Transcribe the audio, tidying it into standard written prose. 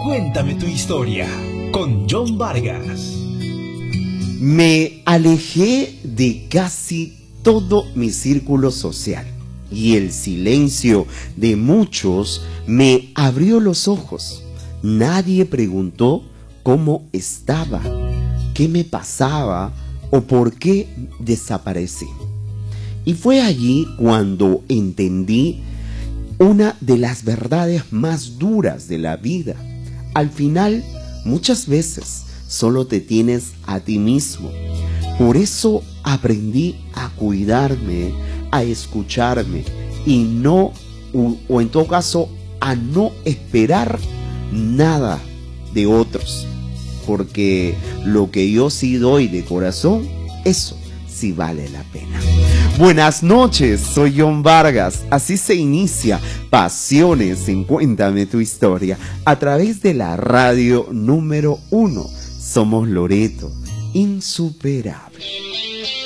Cuéntame tu historia con John Vargas. Me alejé de casi todo mi círculo social y el silencio de muchos me abrió los ojos. Nadie preguntó cómo estaba, qué me pasaba o por qué desaparecí. Y fue allí cuando entendí una de las verdades más duras de la vida. Al final, muchas veces solo te tienes a ti mismo. Por eso aprendí a cuidarme, a escucharme y no, o en todo caso, a no esperar nada de otros. Porque lo que yo sí doy de corazón, eso sí vale la pena. Buenas noches, soy John Vargas. Así se inicia Pasiones en Cuéntame tu Historia a través de la radio número 1. Somos Loreto, insuperable.